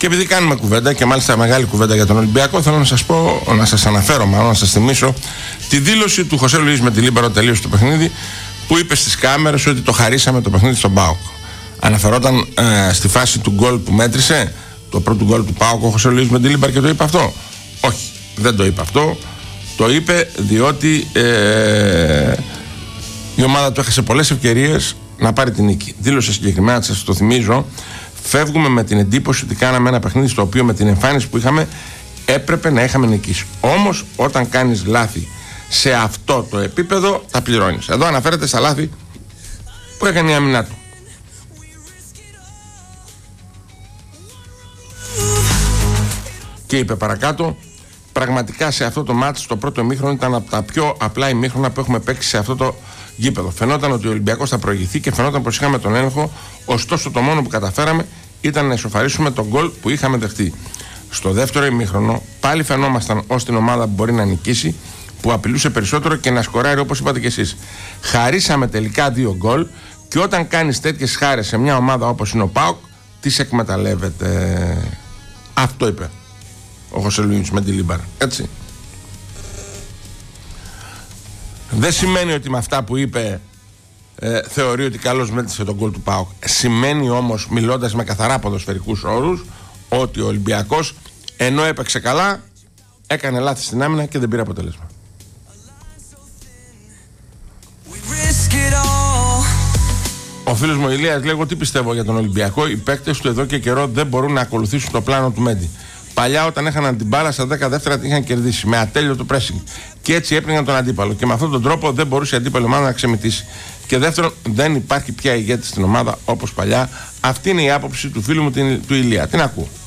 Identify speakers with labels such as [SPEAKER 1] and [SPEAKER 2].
[SPEAKER 1] Και επειδή κάνουμε κουβέντα, και μάλιστα μεγάλη κουβέντα για τον Ολυμπιακό, θέλω να σας πω, να σας αναφέρω, μάλλον να σας θυμίσω τη δήλωση του Χωσέ Λουίς Μεντιλίμπαρο, τελείωσε το παιχνίδι, που είπε στις κάμερες ότι το χαρίσαμε το παιχνίδι στον ΠΑΟΚ. Αναφερόταν στη φάση του γκολ που μέτρησε, το πρώτο γκολ του ΠΑΟΚ, ο Χωσέ Λουίς Μεντιλίμπαρο, και το είπε αυτό? Όχι, δεν το είπε αυτό. Το είπε διότι η ομάδα του έχασε πολλές ευκαιρίες να πάρει την νίκη. Δήλωσε συγκεκριμένα, σας το θυμίζω, φεύγουμε με την εντύπωση ότι κάναμε ένα παιχνίδι στο οποίο με την εμφάνιση που είχαμε έπρεπε να είχαμε νικήσει. Όμως όταν κάνεις λάθη σε αυτό το επίπεδο τα πληρώνεις. Εδώ αναφέρεται στα λάθη που έκανε η άμυνά του. Και είπε παρακάτω, πραγματικά σε αυτό το μάτς το πρώτο ημίχρονο ήταν από τα πιο απλά ημίχρονα που έχουμε παίξει σε αυτό το γήπεδο. Φαινόταν ότι ο Ολυμπιακός θα προηγηθεί και φαινόταν πως είχαμε τον έλεγχο, ωστόσο το μόνο που καταφέραμε ήταν να ισοφαρίσουμε τον γκολ που είχαμε δεχτεί. Στο δεύτερο ημίχρονο πάλι φαινόμασταν ως την ομάδα που μπορεί να νικήσει, που απειλούσε περισσότερο και να σκοράρει, όπως είπατε και εσείς. Χαρίσαμε τελικά 2 γκολ και όταν κάνεις τέτοιες χάρες σε μια ομάδα όπως είναι ο ΠΑΟΚ, τις εκμεταλλεύεται. Αυτό είπε ο Χωσέ Λουίς Μεντιλίμπαρο, έτσι. Δεν σημαίνει ότι με αυτά που είπε θεωρεί ότι καλώς μέτρησε τον γκολ του ΠΑΟΚ. Σημαίνει όμως, μιλώντας με καθαρά ποδοσφαιρικούς όρους, ότι ο Ολυμπιακός ενώ έπαιξε καλά, έκανε λάθη στην άμυνα και δεν πήρε αποτέλεσμα. Ο φίλος μου Ηλίας λέει: εγώ τι πιστεύω για τον Ολυμπιακό? Οι παίκτες του εδώ και καιρό δεν μπορούν να ακολουθήσουν το πλάνο του Μέντι. Παλιά, όταν έχαναν την μπάλα στα 10 δεύτερα, την είχαν κερδίσει με ατέλειο το pressing. Και έτσι έπαιρναν τον αντίπαλο. Και με αυτόν τον τρόπο δεν μπορούσε η αντίπαλη ομάδα να ξεμητήσει. Και δεύτερον, δεν υπάρχει πια ηγέτης στην ομάδα όπως παλιά. Αυτή είναι η άποψη του φίλου μου του Ηλία. Την ακούω.